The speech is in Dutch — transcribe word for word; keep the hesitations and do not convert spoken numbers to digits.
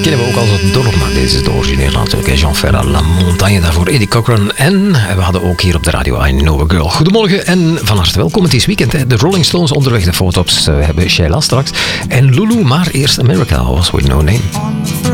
kennen we ook als het dorp, maar deze is de origineel natuurlijk. Jean Ferrat, La Montagne, daarvoor Eddie Cochran. En we hadden ook hier op de radio I Know a Girl. Goedemorgen en van harte welkom. Het is weekend, hè. De Rolling Stones onderweg, de foto's. We hebben Sheila straks. En Lulu, maar eerst America was with no name.